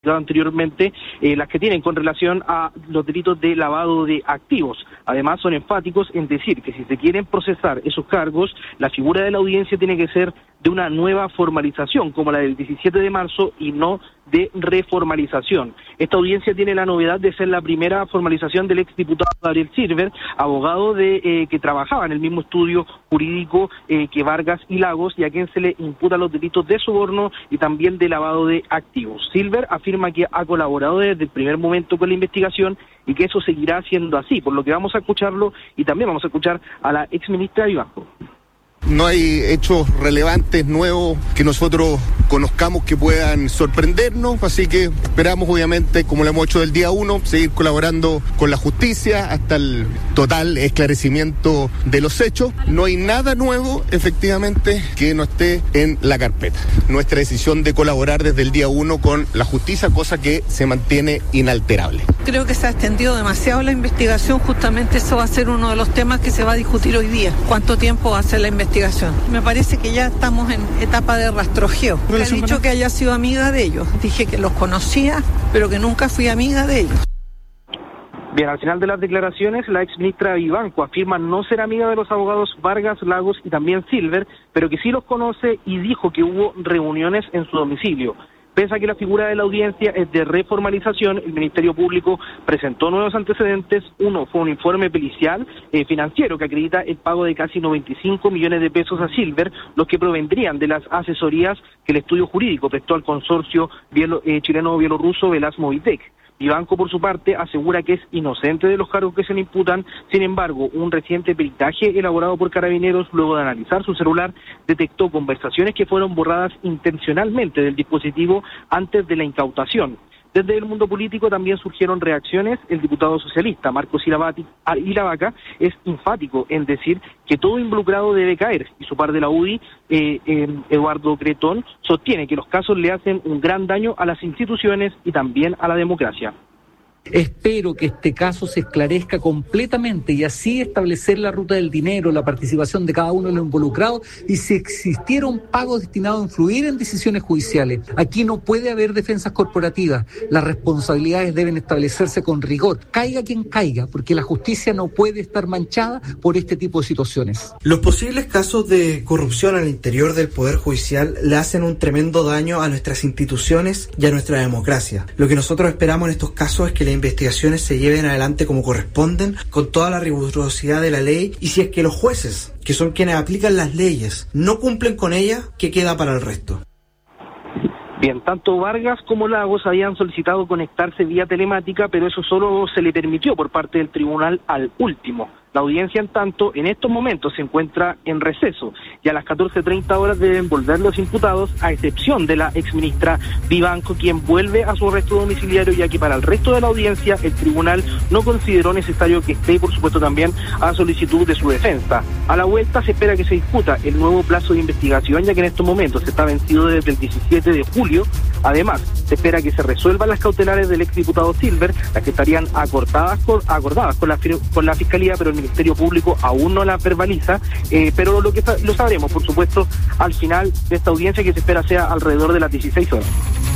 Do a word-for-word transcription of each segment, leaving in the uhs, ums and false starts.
anteriormente, eh, las que tienen con relación a los delitos de lavado de activos. Además, son enfáticos en decir que si se quieren procesar esos cargos, la figura de la audiencia tiene que ser de una nueva formalización, como la del diecisiete de marzo, y no de reformalización. Esta audiencia tiene la novedad de ser la primera formalización del exdiputado Gabriel Silver, abogado de eh, que trabajaba en el mismo estudio jurídico eh, que Vargas y Lagos, y a quien se le imputa los delitos de soborno y también de lavado de activos. Silver afirma que ha colaborado desde el primer momento con la investigación y que eso seguirá siendo así, por lo que vamos a escucharlo y también vamos a escuchar a la exministra Vivanco. No hay hechos relevantes, nuevos, que nosotros conozcamos que puedan sorprendernos, así que esperamos, obviamente, como lo hemos hecho del día uno, seguir colaborando con la justicia hasta el total esclarecimiento de los hechos. No hay nada nuevo, efectivamente, que no esté en la carpeta. Nuestra decisión de colaborar desde el día uno con la justicia, cosa que se mantiene inalterable. Creo que se ha extendido demasiado la investigación, justamente eso va a ser uno de los temas que se va a discutir hoy día. ¿Cuánto tiempo va a ser la investigación? Me parece que ya estamos en etapa de rastrojeo. He dicho que haya sido amiga de ellos. Dije que los conocía, pero que nunca fui amiga de ellos. Bien, al final de las declaraciones, la exministra Vivanco afirma no ser amiga de los abogados Vargas, Lagos y también Silver, pero que sí los conoce y dijo que hubo reuniones en su domicilio. Pese a que la figura de la audiencia es de reformalización, el Ministerio Público presentó nuevos antecedentes. Uno fue un informe pericial eh, financiero que acredita el pago de casi noventa y cinco millones de pesos a Silver, los que provendrían de las asesorías que el estudio jurídico prestó al consorcio bielo, eh, chileno-bielorruso Velasmovitec. Vivanco, por su parte, asegura que es inocente de los cargos que se le imputan. Sin embargo, un reciente peritaje elaborado por Carabineros, luego de analizar su celular, detectó conversaciones que fueron borradas intencionalmente del dispositivo antes de la incautación. Desde el mundo político también surgieron reacciones. El diputado socialista Marcos Ilavaca es enfático en decir que todo involucrado debe caer, y su par de la U D I, eh, eh, Eduardo Cretón, sostiene que los casos le hacen un gran daño a las instituciones y también a la democracia. Espero que este caso se esclarezca completamente y así establecer la ruta del dinero, la participación de cada uno de los involucrados y si existiera un pago destinado a influir en decisiones judiciales. Aquí no puede haber defensas corporativas. Las responsabilidades deben establecerse con rigor. Caiga quien caiga, porque la justicia no puede estar manchada por este tipo de situaciones. Los posibles casos de corrupción al interior del Poder Judicial le hacen un tremendo daño a nuestras instituciones y a nuestra democracia. Lo que nosotros esperamos en estos casos es que las investigaciones se lleven adelante como corresponden, con toda la rigurosidad de la ley, y si es que los jueces, que son quienes aplican las leyes, no cumplen con ellas, ¿qué queda para el resto? Bien, tanto Vargas como Lagos habían solicitado conectarse vía telemática, pero eso solo se le permitió por parte del tribunal al último. La audiencia, en tanto, en estos momentos se encuentra en receso y a las catorce treinta horas deben volver los imputados, a excepción de la exministra Vivanco, quien vuelve a su arresto domiciliario, ya que para el resto de la audiencia el tribunal no consideró necesario que esté, por supuesto, también a solicitud de su defensa. A la vuelta se espera que se discuta el nuevo plazo de investigación, ya que en estos momentos está vencido desde el diecisiete de julio. Además, se espera que se resuelvan las cautelares del exdiputado Silver, las que estarían acordadas con, acordadas con la, con la Fiscalía, pero el Ministerio Público aún no la verbaliza, eh, pero lo que lo sabremos, por supuesto, al final de esta audiencia, que se espera sea alrededor de las dieciséis horas.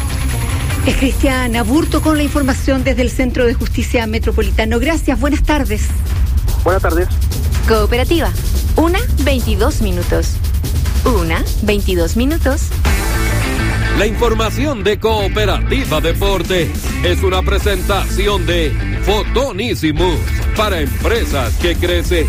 Es Cristian Aburto con la información desde el Centro de Justicia Metropolitano. Gracias, buenas tardes. Buenas tardes. Cooperativa, una veintidós minutos. Una veintidós minutos. La información de Cooperativa Deportes es una presentación de Fotonísimos para empresas que crecen.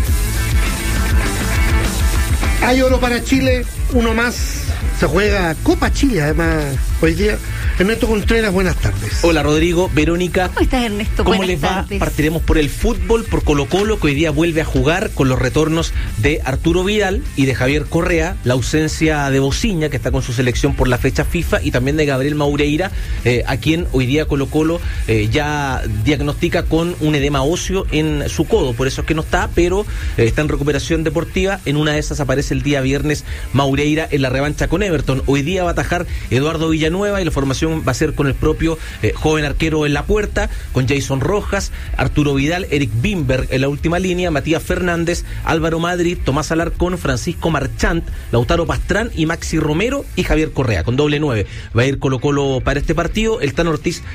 Hay oro para Chile, uno más. Se juega Copa Chile, además, hoy día. Ernesto Contreras, buenas tardes. Hola, Rodrigo, Verónica. ¿Cómo estás, Ernesto? ¿Cómo buenas les va? tardes. Partiremos por el fútbol, por Colo-Colo, que hoy día vuelve a jugar con los retornos de Arturo Vidal y de Javier Correa, la ausencia de Bociña, que está con su selección por la fecha FIFA, y también de Gabriel Maureira, eh, a quien hoy día Colo-Colo eh, ya diagnostica con un edema óseo en su codo, por eso es que no está, pero eh, está en recuperación deportiva. En una de esas aparece el día viernes Maureira en la revancha con Everton. Hoy día va a atajar Eduardo Villanueva y la formación formación va a ser con el propio eh, joven arquero en la puerta, con Jason Rojas, Arturo Vidal, Eric Bimberg en la última línea, Matías Fernández, Álvaro Madrid, Tomás Alarcón, Francisco Marchant, Lautaro Pastrán y Maxi Romero y Javier Correa, con doble nueve. Va a ir Colo Colo para este partido. El Tano Ortiz